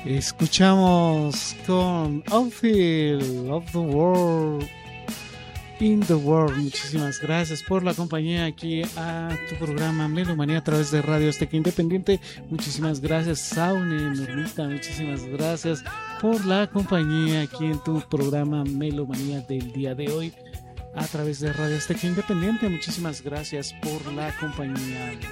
Escuchamos con Outfield of the World in the World. Muchísimas gracias por la compañía aquí a tu programa Melomanía a través de Radio Azteca Independiente. Muchísimas gracias, Saune, Normita. Muchísimas gracias por la compañía aquí en tu programa Melomanía del día de hoy a través de Radio Azteca Independiente. Muchísimas gracias por la compañía.